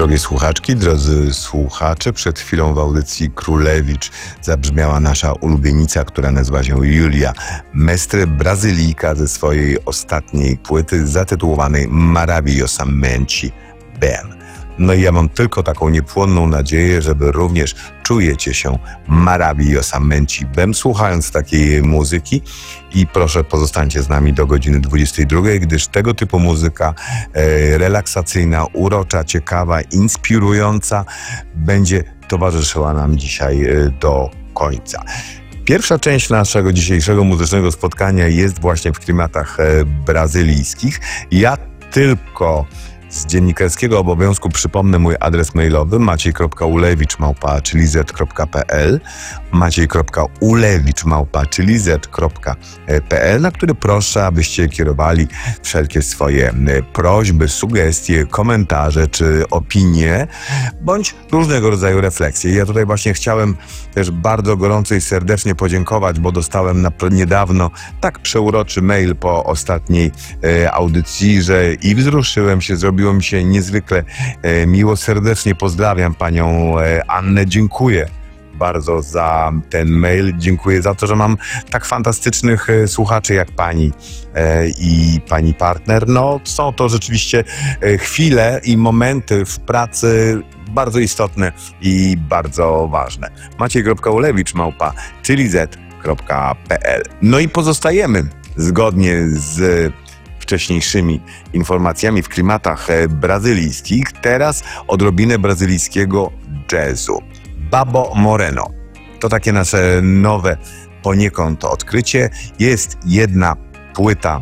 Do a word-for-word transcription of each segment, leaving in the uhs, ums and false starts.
Drogie słuchaczki, drodzy słuchacze, przed chwilą w audycji Królewicz zabrzmiała nasza ulubienica, która nazywa się Julia Mestre, Brazylijka ze swojej ostatniej płyty zatytułowanej Maravilhosamente Bem. No i ja mam tylko taką niepłonną nadzieję, że wy również czujecie się maravilhosamente bem, słuchając takiej muzyki, i proszę pozostańcie z nami do godziny dwudziestej drugiej, gdyż tego typu muzyka e, relaksacyjna, urocza, ciekawa, inspirująca będzie towarzyszyła nam dzisiaj e, do końca. Pierwsza część naszego dzisiejszego muzycznego spotkania jest właśnie w klimatach e, brazylijskich. Ja tylko z dziennikarskiego obowiązku przypomnę mój adres mailowy maciej kropka ulewicz małpa chilizet kropka p l maciej kropka ulewicz małpa chilizet kropka p l, na który proszę, abyście kierowali wszelkie swoje prośby, sugestie, komentarze czy opinie, bądź różnego rodzaju refleksje. Ja tutaj właśnie chciałem też bardzo gorąco i serdecznie podziękować, bo dostałem na, niedawno tak przeuroczy mail po ostatniej e, audycji, że i wzruszyłem się, zrobiło mi się niezwykle e, miło. Serdecznie pozdrawiam panią e, Annę, dziękuję bardzo za ten mail, dziękuję za to, że mam tak fantastycznych e, słuchaczy jak pani e, i pani partner. No, są to rzeczywiście e, chwile i momenty w pracy bardzo istotne i bardzo ważne. maciej kropka ulewicz małpa chilizet kropka p l. No i pozostajemy zgodnie z wcześniejszymi informacjami w klimatach brazylijskich. Teraz odrobinę brazylijskiego jazzu. Babo Moreno. To takie nasze nowe poniekąd odkrycie. Jest jedna płyta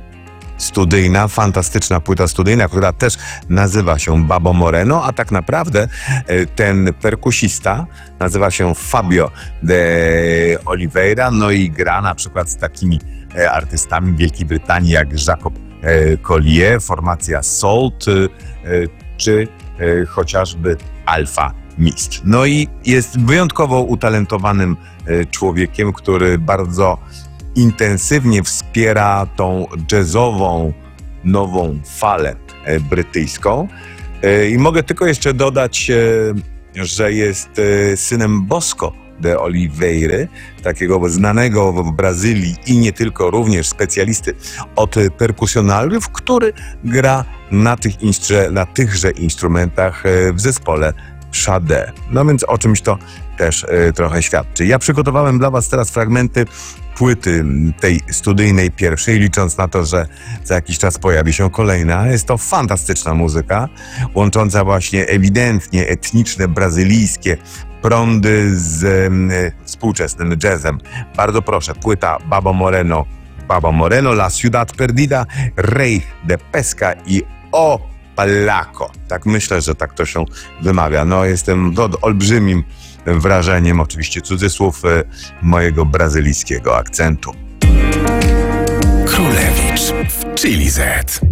studyjna, fantastyczna płyta studyjna, która też nazywa się Babo Moreno, a tak naprawdę ten perkusista nazywa się Fabio de Oliveira, no i gra na przykład z takimi artystami Wielkiej Brytanii jak Jacob Collier, formacja Salt, czy chociażby Alfa Mist. No i jest wyjątkowo utalentowanym człowiekiem, który bardzo intensywnie wspiera tą jazzową, nową falę brytyjską. I mogę tylko jeszcze dodać, że jest synem Bosco de Oliveiry, takiego znanego w Brazylii i nie tylko, również specjalisty od perkusjonalów, który gra na, tych instru- na tychże instrumentach w zespole Sade. No więc o czymś to też y, trochę świadczy. Ja przygotowałem dla was teraz fragmenty płyty tej studyjnej pierwszej, licząc na to, że za jakiś czas pojawi się kolejna. Jest to fantastyczna muzyka, łącząca właśnie ewidentnie etniczne, brazylijskie prądy z y, współczesnym jazzem. Bardzo proszę, płyta Babo Moreno, Babo Moreno, La Ciudad Perdida, Rey de Pesca i O Palaco. Tak myślę, że tak to się wymawia. No, jestem pod olbrzymim wrażeniem, oczywiście cudzysłów, mojego brazylijskiego akcentu. Królewicz w Chilizet.